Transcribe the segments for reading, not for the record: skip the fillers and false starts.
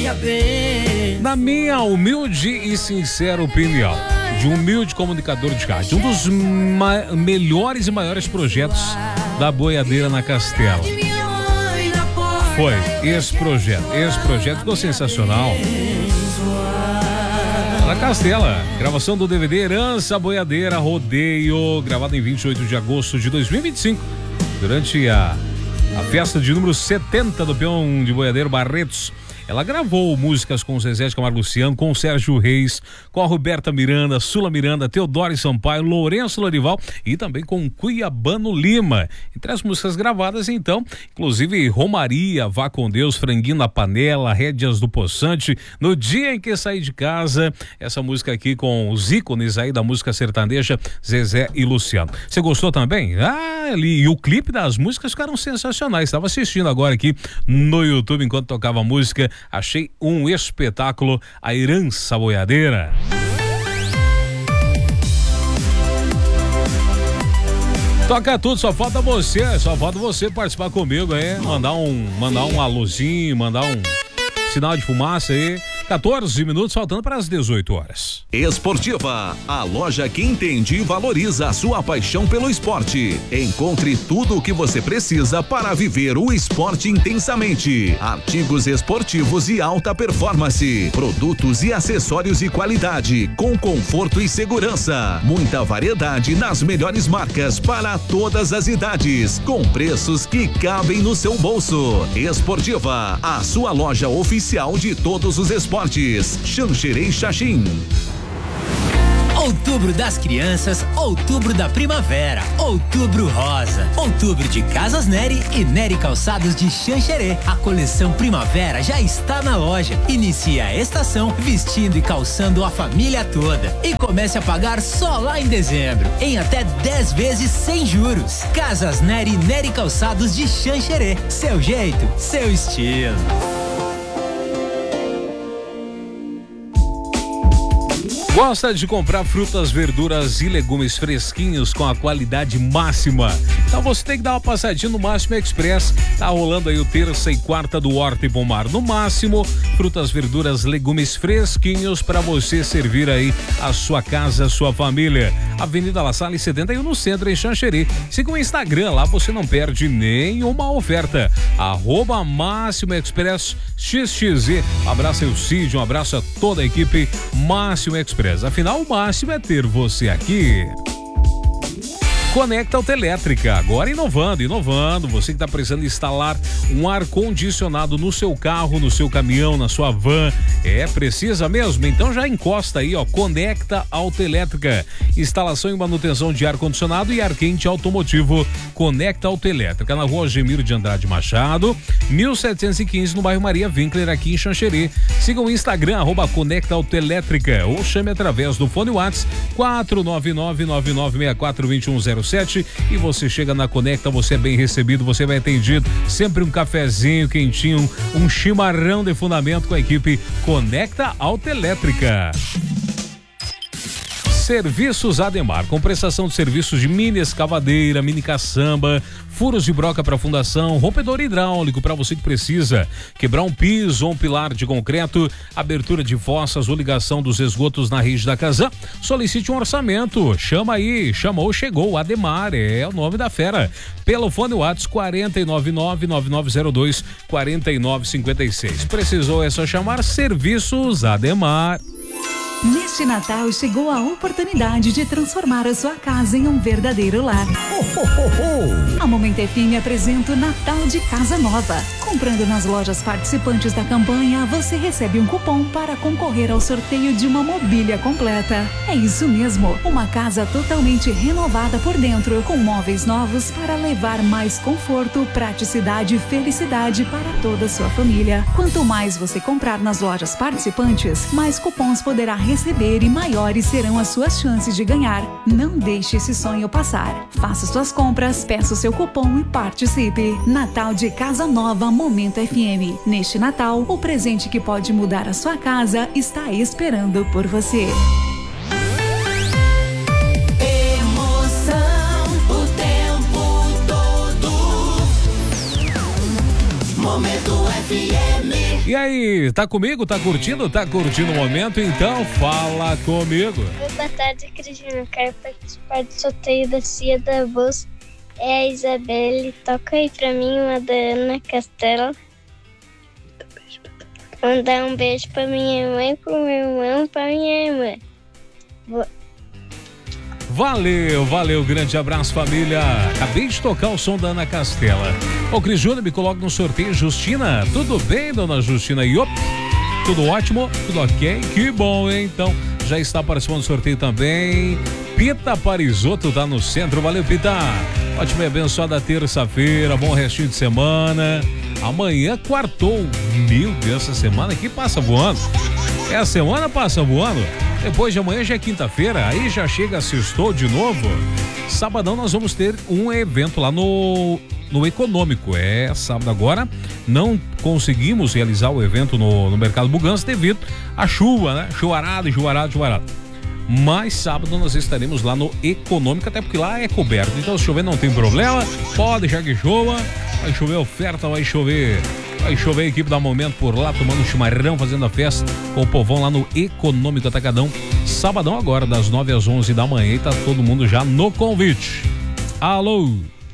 Na minha humilde e sincera opinião, de um humilde comunicador de rádio, um dos melhores e maiores projetos da boiadeira na Castela foi esse projeto. Esse projeto ficou sensacional. Na Castela, gravação do DVD Herança Boiadeira Rodeio, gravado em 28 de agosto de 2025, durante a festa de número 70 do peão de boiadeiro Barretos. Ela gravou músicas com Zezé de Camargo Luciano, com Sérgio Reis, com a Roberta Miranda, Sula Miranda, Teodoro Sampaio, Lourenço Lorival e também com Cuiabano Lima. Entre as músicas gravadas, então, inclusive Romaria, Vá com Deus, Franguinho na Panela, Rédeas do Poçante, No Dia em que Saí de Casa, essa música aqui com os ícones aí da música sertaneja, Zezé e Luciano. Você gostou também? E o clipe das músicas ficaram sensacionais. Estava assistindo agora aqui no YouTube enquanto tocava a música. Achei um espetáculo, a Herança Boiadeira. Toca tudo, só falta você participar comigo aí, mandar um alôzinho, mandar um sinal de fumaça aí. 14 minutos faltando para as 18 horas. Esportiva, a loja que entende e valoriza a sua paixão pelo esporte. Encontre tudo o que você precisa para viver o esporte intensamente. Artigos esportivos e alta performance, produtos e acessórios de qualidade, com conforto e segurança. Muita variedade nas melhores marcas para todas as idades, com preços que cabem no seu bolso. Esportiva, a sua loja oficial de todos os esportes. Xanxerê Xaxim. Outubro das Crianças, Outubro da Primavera, Outubro Rosa, Outubro de Casas Nery e Nery Calçados de Xanxerê. A coleção Primavera já está na loja. Inicie a estação vestindo e calçando a família toda. E comece a pagar só lá em dezembro, em até 10 vezes sem juros. Casas Nery e Nery Calçados de Xanxerê. Seu jeito, seu estilo. Gosta de comprar frutas, verduras e legumes fresquinhos com a qualidade máxima? Então você tem que dar uma passadinha no Máximo Express. Tá rolando aí o terça e quarta do Horta e Pomar. No Máximo, frutas, verduras, legumes fresquinhos para você servir aí a sua casa, a sua família. Avenida La Salle 71 no centro, em Xanxerê. Siga o Instagram, lá você não perde nenhuma oferta. @Máximo Express XXZ. Um abraço ao Cid, um abraço a toda a equipe Máximo Express. Afinal, o máximo é ter você aqui. Conecta Autoelétrica, agora inovando. Você que está precisando instalar um ar-condicionado no seu carro, no seu caminhão, na sua van, precisa mesmo? Então já encosta aí, Conecta Autoelétrica. Instalação e manutenção de ar-condicionado e ar quente automotivo. Conecta Autoelétrica, na rua Gemiro de Andrade Machado, 1715, no bairro Maria Winkler, aqui em Xanxerê. Siga o Instagram, @Conecta Autoelétrica, ou chame através do fone WhatsApp 499-9964-2107 e você chega na Conecta, você é bem recebido, você vai atendido, sempre um cafezinho quentinho, um chimarrão de fundamento com a equipe Conecta Autoelétrica. Serviços Ademar, com prestação de serviços de mini escavadeira, mini caçamba, furos de broca para fundação, rompedor hidráulico para você que precisa quebrar um piso ou um pilar de concreto, abertura de fossas ou ligação dos esgotos na rede da casa. Solicite um orçamento, chama aí, chamou, chegou, Ademar, é o nome da fera. Pelo fone WhatsApp 499-9902-4956. Precisou, é só chamar Serviços Ademar. Neste Natal chegou a oportunidade de transformar a sua casa em um verdadeiro lar. A Momento FM apresenta o Natal de Casa Nova. Comprando nas lojas participantes da campanha, você recebe um cupom para concorrer ao sorteio de uma mobília completa. É isso mesmo, uma casa totalmente renovada por dentro, com móveis novos para levar mais conforto, praticidade e felicidade para toda a sua família. Quanto mais você comprar nas lojas participantes, mais cupons poderá receber e maiores serão as suas chances de ganhar. Não deixe esse sonho passar. Faça suas compras, peça o seu cupom e participe. Natal de Casa Nova, Momento FM. Neste Natal, o presente que pode mudar a sua casa está esperando por você. Emoção o tempo todo. Momento FM. E aí, tá comigo? Tá curtindo? Tá curtindo o momento? Então fala comigo. Boa tarde, Cristina. Quero participar do sorteio da Cia da Bolsa. É a Isabelle. Toca aí pra mim uma da Ana Castela. Mandar um beijo pra minha mãe, pro meu irmão, pra minha irmã. Valeu, grande abraço, família. Acabei de tocar o som da Ana Castela. Ô, Cris Júnior, me coloca no sorteio. Justina, tudo bem, dona Justina? Iop, tudo ótimo? Tudo ok? Que bom, hein? Então, já está participando do sorteio também. Pita Parisotto tá no centro. Valeu, Pita. Ótima e abençoada terça-feira, bom restinho de semana. Amanhã quartou. Meu Deus, essa semana aqui passa voando. A semana passa voando. Depois de amanhã já é quinta-feira, aí já chega sextou de novo. Sabadão nós vamos ter um evento lá no Econômico. Sábado agora não conseguimos realizar o evento no Mercado Bugança devido à chuva, né? Chuvarada. Mas sábado nós estaremos lá no Econômico, até porque lá é coberto. Então se chover não tem problema, pode deixar que chova. Vai chover oferta, vai chover a equipe da Momento por lá, tomando chimarrão, fazendo a festa com o povão lá no Econômico Atacadão. Sabadão agora, das 9 às 11 da manhã, e tá todo mundo já no convite. Alô?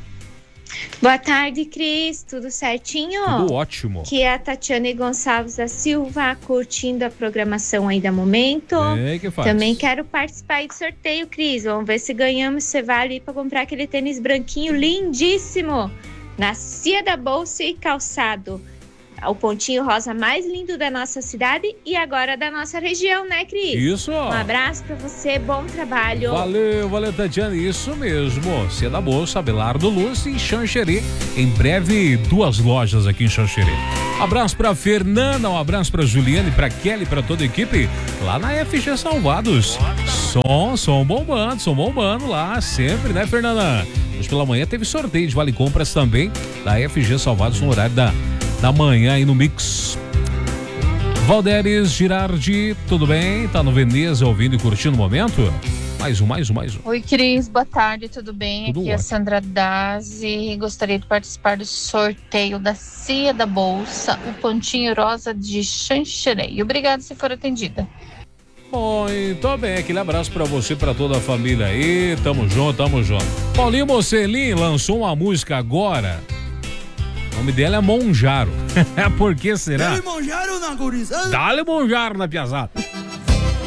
Boa tarde, Cris. Tudo certinho? Tudo ótimo. Aqui é a Tatiane Gonçalves da Silva, curtindo a programação aí da Momento. Que faz? Também quero participar aí do sorteio, Cris. Vamos ver se ganhamos. Você vale para comprar aquele tênis branquinho lindíssimo na Cia da Bolsa e Calçado. O pontinho rosa mais lindo da nossa cidade e agora da nossa região, né, Cris? Isso. Um abraço pra você, bom trabalho. Valeu, Tatiana, isso mesmo. Cia da Bolsa, Abelardo Luz e Xanxerê. Em breve, 2 lojas aqui em Xanxerê. Abraço pra Fernanda, um abraço pra Juliane, pra Kelly, pra toda a equipe lá na FG Salvados. Som bombando lá, sempre, né, Fernanda? Hoje pela manhã teve sorteio de Vale Compras também da FG Salvados no horário da manhã aí no Mix. Valderes Girardi, tudo bem? Tá no Veneza ouvindo e curtindo o momento? Mais um. Oi, Cris, boa tarde, tudo bem? Tudo Aqui é a Sandra Dazi. Gostaria de participar do sorteio da Cia da Bolsa, o pontinho rosa de Xanxerê. Obrigada se for atendida. Muito bem, aquele abraço pra você, pra toda a família aí. Tamo junto. Paulinho Mocelin lançou uma música agora. O nome dela é Monjaro. Por que será? Dale Monjaro na gurizada. Dale Monjaro na piazada.